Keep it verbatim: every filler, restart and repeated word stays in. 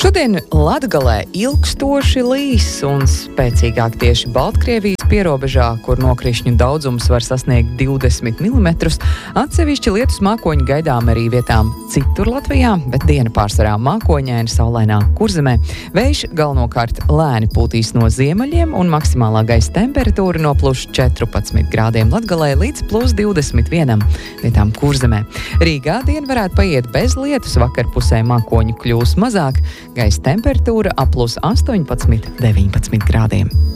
Šodien Latgalē ilgstoši līs un spēcīgāk tieši Baltkrievijas pierobežā, kur nokrišņu daudzums var sasniegt divdesmit milimetrus. Atsevišķi lietus mākoņi gaidām arī vietām citur Latvijā, bet diena pārsvarā mākoņaina saulainā Kurzemē. Vējš galvenokārt lēni pūtīs no ziemeļiem un maksimālā gaisa temperatūra no plus četrpadsmit grādiem Latgalē līdz plus divdesmit vienam vietām Kurzemē. Rīgā diena varētu paiet bez lietus, vakarpusē mākoņu kļūs mazāk. Gaisa temperatūra ap plus astoņpadsmit deviņpadsmit grādiem.